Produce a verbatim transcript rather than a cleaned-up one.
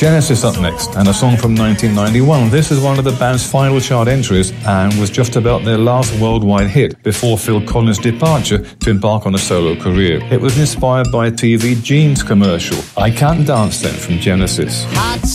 Genesis up next, and a song from nineteen ninety-one. This is one of the band's final chart entries and was just about their last worldwide hit before Phil Collins' departure to embark on a solo career. It was inspired by a T V jeans commercial. I Can't Dance Then from Genesis. Hot